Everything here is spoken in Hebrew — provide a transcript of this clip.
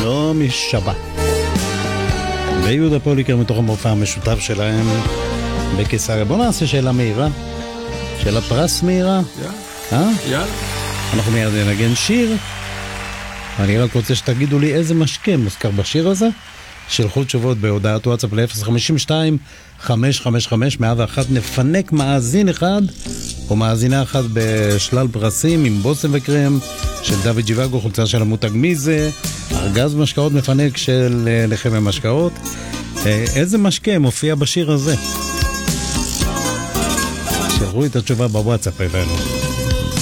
שלומי שבת ויהודה פוליקר מתוך המופע המשותף שלהם בקיסריה. בואו נעשה שאלה מהירה, שאלה פרס מהירה. יאללה. אנחנו מיד נגן שיר. אני רק רוצה שתגידו לי איזה משקה מוזכר בשיר הזה. שלחו תשובות בהודעת וואטסאפ ל-052-555-101. נפנק מאזין אחד או מאזינה אחת בשלל פרסים עם בוסם וקרם של דוד ג'יוואגו, חולצה של המותג מיזה, ארגז משקאות מפנק של לחם המשקאות. איזה משקה מופיע בשיר הזה? שלחו לי את התשובה בוואטסאפ אלינו.